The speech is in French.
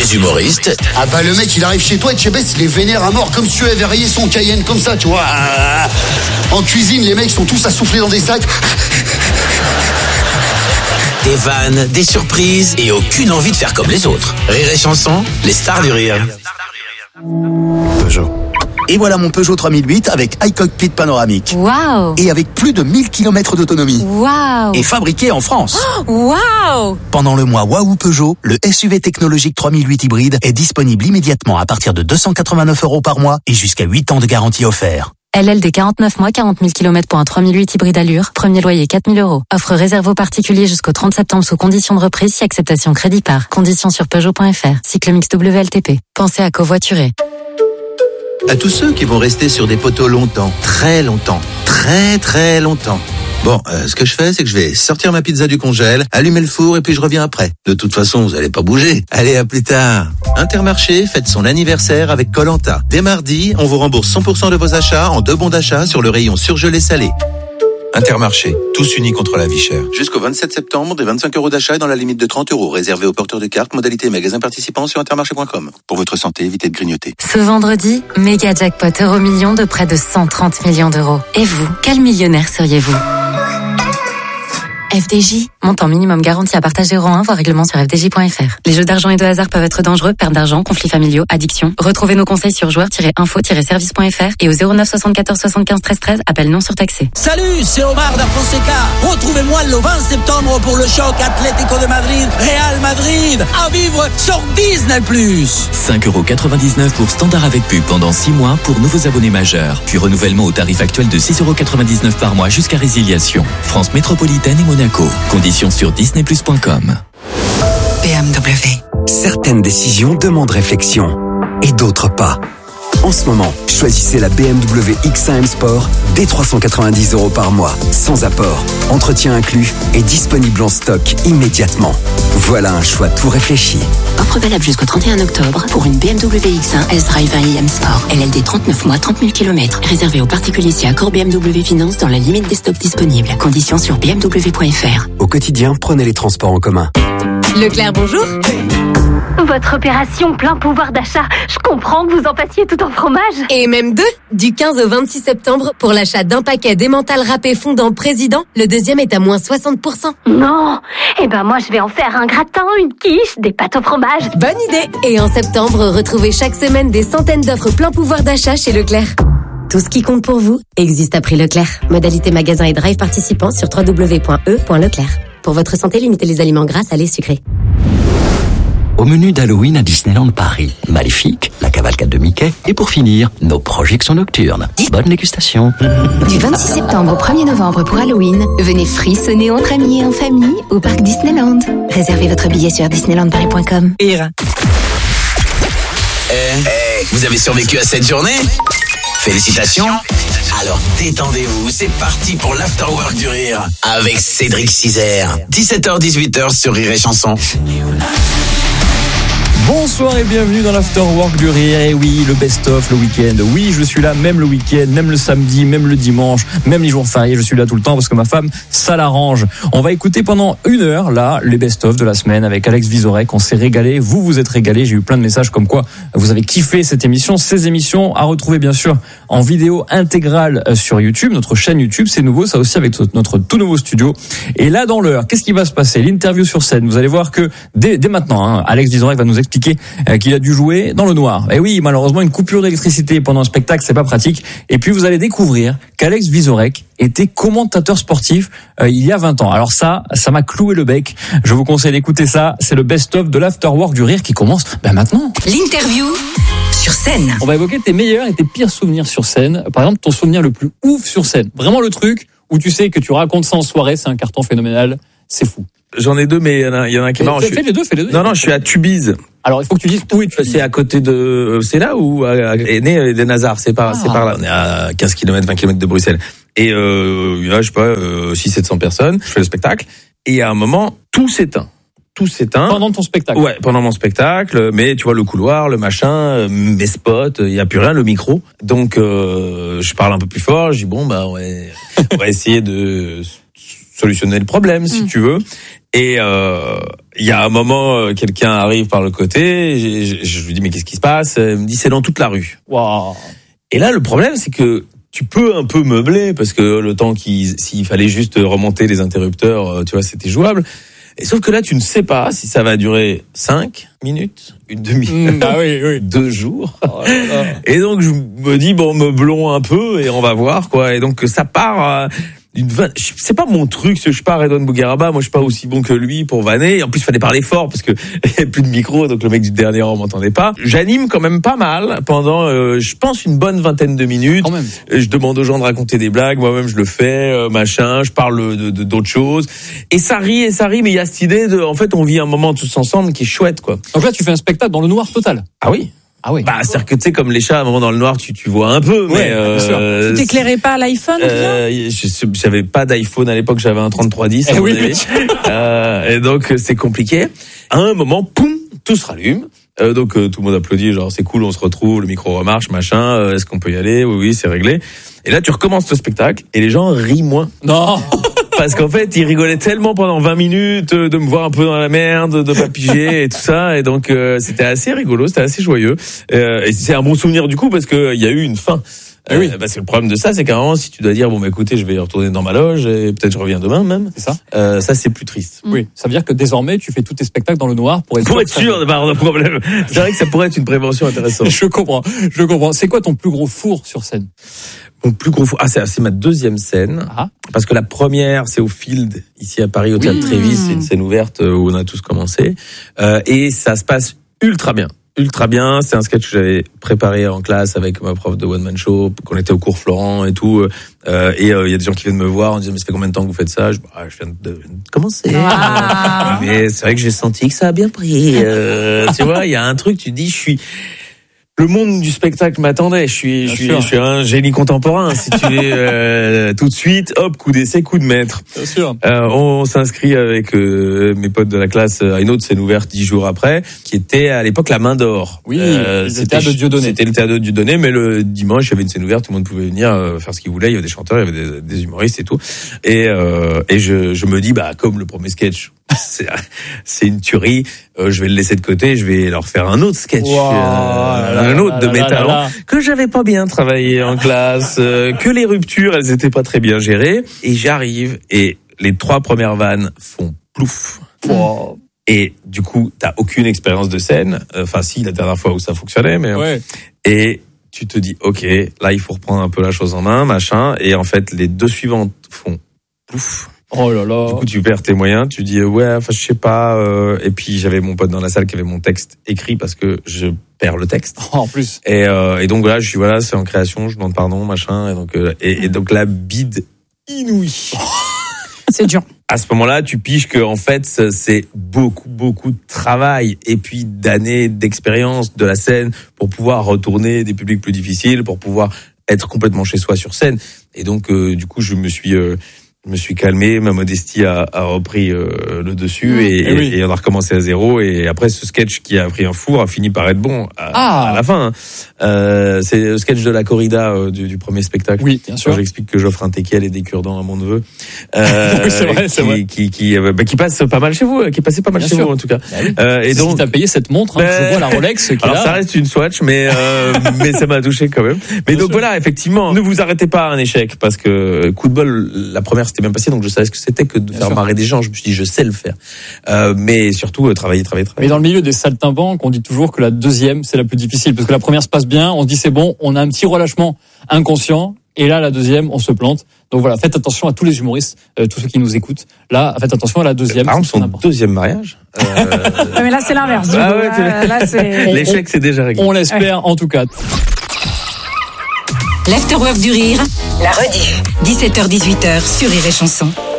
les humoristes. Ah bah le mec il arrive chez toi et Chebest il est vénère à mort comme si tu avais rayé son Cayenne comme ça tu vois. En cuisine les mecs sont tous à souffler dans des sacs. Des vannes, des surprises et aucune envie de faire comme les autres. Rire et chanson, les stars du rire. Peugeot. Et voilà mon Peugeot 3008 avec iCockpit panoramique. Waouh! Et avec plus de 1000 km d'autonomie. Waouh! Et fabriqué en France. Waouh! Pendant le mois Waouh Peugeot, le SUV technologique 3008 hybride est disponible immédiatement à partir de 289 € par mois et jusqu'à 8 ans de garantie offert. LLD 49 mois, 40 000 km pour un 3008 hybride allure. Premier loyer 4 000 €. Offre réservée aux particuliers jusqu'au 30 septembre sous condition de reprise si acceptation crédit par. Conditions sur Peugeot.fr. Cycle mix WLTP. Pensez à covoiturer. À tous ceux qui vont rester sur des poteaux longtemps, très longtemps, très longtemps. Bon, ce que je fais, c'est que je vais sortir ma pizza du congèle, allumer le four et puis je reviens après. De toute façon, vous allez pas bouger. Allez, à plus tard. Intermarché fête son anniversaire avec Koh-Lanta. Dès mardi, on vous rembourse 100% de vos achats en 2 bons d'achat sur le rayon surgelé salé. Intermarché, tous unis contre la vie chère. Jusqu'au 27 septembre, des 25 € d'achat dans la limite de 30 € réservés aux porteurs de cartes, modalité magasin participant sur intermarché.com. Pour votre santé, évitez de grignoter. Ce vendredi, méga jackpot Euro-million de près de 130 millions d'euros. Et vous, quel millionnaire seriez-vous? FDJ, montant minimum garanti à partager euro 1, voire règlement sur fdj.fr. Les jeux d'argent et de hasard peuvent être dangereux, perte d'argent, conflits familiaux, addiction. Retrouvez nos conseils sur joueurs-info-service.fr et au 09 74 75 13 13, appel non surtaxé. Salut, c'est Omar da Fonseca. Retrouvez-moi le 20 septembre pour le choc Atlético de Madrid, Real Madrid, à vivre sur Disney+. 5,99 € pour standard avec pub pendant 6 mois pour nouveaux abonnés majeurs. Puis renouvellement au tarif actuel de 6,99 € par mois jusqu'à résiliation. France métropolitaine et Monaco. Conditions sur disneyplus.com. BMW. Certaines décisions demandent réflexion et d'autres pas. En ce moment, choisissez la BMW X1 M Sport dès 390 € par mois, sans apport, entretien inclus et disponible en stock immédiatement. Voilà un choix tout réfléchi. Offre valable jusqu'au 31 octobre pour une BMW X1 S-Drive 1i M Sport. LLD 39 mois, 30 000 km. Réservé aux particuliers si accord BMW Finance dans la limite des stocks disponibles. Conditions sur bmw.fr. Au quotidien, prenez les transports en commun. Leclerc, bonjour. Votre opération plein pouvoir d'achat, je comprends que vous en passiez tout en fromage. Et même 2, du 15 au 26 septembre, pour l'achat d'un paquet d'emmental râpé fondant président, le deuxième est à moins 60%. Non, eh ben moi je vais en faire un gratin, une quiche, des pâtes au fromage. Bonne idée. Et en septembre, retrouvez chaque semaine des centaines d'offres plein pouvoir d'achat chez Leclerc. Tout ce qui compte pour vous existe à prix Leclerc. Modalité magasin et drive participants sur www.e.leclerc. Pour votre santé, limitez les aliments gras, salés, sucrés. Au menu d'Halloween à Disneyland Paris, Maléfique, la cavalcade de Mickey et pour finir, nos projections nocturnes. Bonne dégustation. Du 26 septembre au 1er novembre pour Halloween, venez frissonner entre amis et en famille au parc Disneyland. Réservez votre billet sur disneylandparis.com. Vous avez survécu à cette journée? Félicitations. Alors détendez-vous, c'est parti pour l'Afterwork du Rire avec Cédric Cizer. 17h-18h sur Rire et Chanson. Bonsoir et bienvenue dans l'Afterwork du Rire. Et oui, le best-of, le week-end. Oui, je suis là même le week-end, même le samedi, même le dimanche, même les jours fériés. Je suis là tout le temps parce que ma femme, ça l'arrange. On va écouter pendant 1 heure, là, les best-of de la semaine avec Alex Vizorek. On s'est régalé. Vous vous êtes régalé. J'ai eu plein de messages comme quoi vous avez kiffé cette émission. Ces émissions à retrouver, bien sûr, en vidéo intégrale sur YouTube, notre chaîne YouTube. C'est nouveau, ça aussi, avec notre tout nouveau studio. Et là, dans l'heure, qu'est-ce qui va se passer? L'interview sur scène. Vous allez voir que dès maintenant, Alex Vizorek va nous expliquer qu'il a dû jouer dans le noir. Et oui, malheureusement, une coupure d'électricité pendant un spectacle, c'est pas pratique. Et puis, vous allez découvrir qu'Alex Vizorek était commentateur sportif il y a 20 ans. Alors ça m'a cloué le bec. Je vous conseille d'écouter ça. C'est le best-of de l'Afterwork du Rire qui commence maintenant. L'interview sur scène. On va évoquer tes meilleurs et tes pires souvenirs sur scène. Par exemple, ton souvenir le plus ouf sur scène. Vraiment le truc où tu sais que tu racontes ça en soirée, c'est un carton phénoménal. C'est fou. J'en ai 2, mais il y en a un qui est marrant. Fais les deux. Non, je suis à Tubize. Alors, il faut que tu dises où est C'est à côté de... C'est là où est né des Nazars. C'est par là. On est à 15 km, 20 km de Bruxelles. Et il y a, je sais pas, 600-700 personnes. Je fais le spectacle. Et à un moment, tout s'éteint. Pendant ton spectacle? Ouais, pendant mon spectacle. Mais tu vois, le couloir, le machin, mes spots, il y a plus rien, le micro. Donc, je parle un peu plus fort. Je dis, on va essayer de solutionner le problème, si tu veux. Et il y a un moment, quelqu'un arrive par le côté, je lui dis mais qu'est-ce qui se passe? Il me dit c'est dans toute la rue. Wow. Et là le problème c'est que tu peux un peu meubler parce que le temps s'il fallait juste remonter les interrupteurs, tu vois, c'était jouable. Et sauf que là, tu ne sais pas si ça va durer 5 minutes, une demi-heure, 2 jours. Oh là là. Et donc, je me dis, bon, meublons un peu et on va voir, quoi. Et donc, ça part c'est pas mon truc, je suis pas Redouane Bougueraba, moi je suis pas aussi bon que lui pour vanner. En plus, il fallait parler fort parce que il y avait plus de micro, donc le mec du dernier rang m'entendait pas. J'anime quand même pas mal pendant, je pense, une bonne vingtaine de minutes. Quand même. Je demande aux gens de raconter des blagues, moi-même je le fais, machin, je parle d'autres choses. Et ça rit, mais il y a cette idée de, en fait, on vit un moment tous ensemble qui est chouette, quoi. Donc là, tu fais un spectacle dans le noir total. Ah oui. Ah oui. Bah, c'est-à-dire que tu sais, comme les chats, à un moment dans le noir, tu vois un peu, mais bien sûr. Tu t'éclairais pas à l'iPhone? J'avais pas d'iPhone à l'époque, j'avais un 3310. Et donc c'est compliqué. À un moment, poum, tout se rallume. Donc tout le monde applaudit, genre c'est cool, on se retrouve, le micro remarche, machin. Est-ce qu'on peut y aller? Oui, c'est réglé. Et là, tu recommences le spectacle et les gens rient moins. Non. Parce qu'en fait, ils rigolaient tellement pendant 20 minutes de me voir un peu dans la merde, de pas piger et tout ça. Et donc, c'était assez rigolo, c'était assez joyeux. Et c'est un bon souvenir du coup parce que il y a eu une fin. Oui. Parce que le problème de ça, c'est qu'à un moment, si tu dois dire, bon, bah, écoutez, je vais retourner dans ma loge et peut-être je reviens demain même. C'est ça. Ça, c'est plus triste. Oui. Ça veut dire que désormais, tu fais tous tes spectacles dans le noir pour être sûr de pas avoir de problème. C'est vrai que ça pourrait être une prévention intéressante. Je comprends. C'est quoi ton plus gros four sur scène? Mon plus gros four. C'est ma deuxième scène. Ah. Parce que la première, c'est au Field, ici à Paris, au Théâtre Trévis. C'est une scène ouverte où on a tous commencé. Et ça se passe ultra bien. Ultra bien, c'est un sketch que j'avais préparé en classe avec ma prof de One Man Show, qu'on était au cours Florent et tout. Et il y a des gens qui viennent me voir en disant mais ça fait combien de temps que vous faites ça? Je viens de commencer. Mais c'est vrai que j'ai senti que ça a bien pris. Tu vois, il y a un truc, tu te dis le monde du spectacle m'attendait. Je suis un génie contemporain, si tu veux. Tout de suite, hop, coup d'essai, coup de maître. Bien sûr. On s'inscrit avec mes potes de la classe à une autre scène ouverte 10 jours après, qui était à l'époque la Main d'Or. Oui, c'était le théâtre de Dieudonné. C'était le théâtre de Dieudonné, mais le dimanche, il y avait une scène ouverte, tout le monde pouvait venir faire ce qu'il voulait. Il y avait des chanteurs, il y avait des humoristes et tout. Et je me dis, bah, comme le premier sketch, c'est une tuerie. Je vais le laisser de côté. Je vais leur faire un autre sketch, un autre de mes talents que j'avais pas bien travaillé en classe, que les ruptures elles étaient pas très bien gérées. Et j'arrive et les 3 premières vannes font plouf. Et du coup, t'as aucune expérience de scène. Enfin, si, la dernière fois où ça fonctionnait, mais ouais. Et tu te dis, ok, là il faut reprendre un peu la chose en main, machin. Et en fait, les 2 suivantes font plouf. Oh là là. Du coup, tu perds tes moyens, tu dis ouais, enfin je sais pas. Et puis j'avais mon pote dans la salle qui avait mon texte écrit parce que je perds le texte. En plus. Et donc là, je suis c'est en création, je demande pardon, machin. Et donc et donc la bide inouïe. C'est dur. À ce moment-là, tu piges que en fait, c'est beaucoup de travail et puis d'années d'expérience de la scène pour pouvoir retourner des publics plus difficiles, pour pouvoir être complètement chez soi sur scène. Et donc du coup, je me suis calmé, ma modestie a repris le dessus et on a recommencé à zéro. Et après, ce sketch qui a pris un four a fini par être bon à la fin. C'est le sketch de la corrida du premier spectacle. Oui, bien sûr. J'explique que j'offre un teckel et des cure-dents à mon neveu. Oui, c'est vrai. Qui passe pas mal chez vous, qui passait pas mal bien chez sûr. vous en tout cas. Bah oui. Et donc, si t'as payé cette montre, je vois la Rolex. Alors ça reste une Swatch, mais ça m'a touché quand même. Mais bien donc sûr. Voilà, effectivement, ne vous arrêtez pas à un échec parce que coup de bol, la première c'était bien passé, donc je savais ce que c'était que de bien faire sûr. Marrer des gens. Je me suis dit, je sais le faire. Mais surtout, travailler. Mais dans le milieu des saltimbanques, on dit toujours que la deuxième, c'est la plus difficile. Parce que la première se passe bien, on se dit c'est bon, on a un petit relâchement inconscient. Et là, la deuxième, on se plante. Donc voilà, faites attention à tous les humoristes, tous ceux qui nous écoutent. Là, faites attention à la deuxième. Par exemple, son deuxième mariage. Mais là, c'est l'inverse. Là, c'est... L'échec, c'est déjà réglé. On l'espère, en tout cas. L'Afterwork du Rire, la rediff, 17h-18h sur Rire et Chanson.